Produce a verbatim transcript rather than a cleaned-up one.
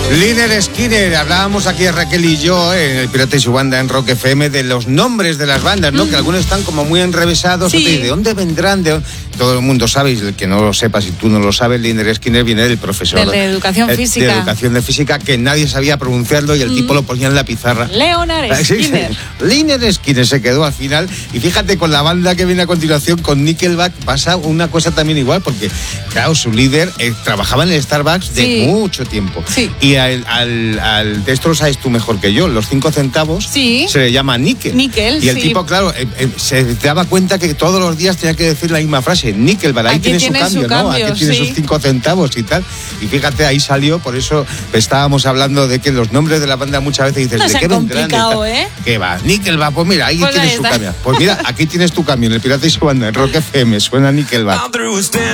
Lynyrd Skynyrd, hablábamos aquí Raquel y yo en El Pirata y su banda en Rock F M de los nombres de las bandas, ¿no? Mm. Que algunos están como muy enrevesados. Sí. ¿De dónde vendrán? ¿De dónde? Todo el mundo sabe, y el que no lo sepa, si tú no lo sabes, Lynyrd Skynyrd viene del profesor de, de educación eh, física. De educación de física, que nadie sabía pronunciarlo y el mm. tipo lo ponía en la pizarra. Leonard Skinner. Lynyrd Skynyrd se quedó al final. Y fíjate, con la banda que viene a continuación, con Nickelback, pasa una cosa también igual, porque, claro, su líder eh, trabajaba en el Starbucks de sí. mucho tiempo. Sí. Y al, al, al de esto lo sabes tú mejor que yo, los cinco centavos sí. se le llama níquel. Níquel, Y el sí. tipo, claro, eh, eh, se daba cuenta que todos los días tenía que decir la misma frase, níquel, ahí tiene, tiene su cambio, su ¿no? cambio, Aquí tiene sí. sus cinco centavos y tal. Y fíjate, ahí salió, por eso estábamos hablando de que los nombres de la banda muchas veces dices, no ¿de qué vendrán? ¿eh? ¿Qué va? Nickelback, pues mira, ahí pues tienes su cambio. Pues mira, aquí tienes tu cambio, en El Pirata y su banda, en Rock F M, suena Nickelback.